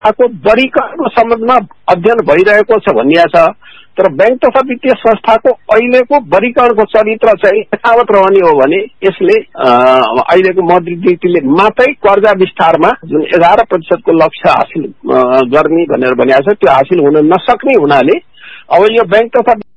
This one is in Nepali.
को वर्गीकरणको सम्बन्धमा अध्ययन भइरहेको छ भनिया छ। तर बैंक तथा वित्तीय संस्थाको अहिलेको वर्गीकरणको चरित्र चाहिँ यथावत रहने हो भने यसले अहिलेको मौद्रिक नीतिले मात्रै कर्जा विस्तारमा जुन 11% को लक्ष्य हासिल गर्ने भनेर भनिएको छ त्यो हासिल हुन नसक्ने हुनाले अब यो बैंक तथा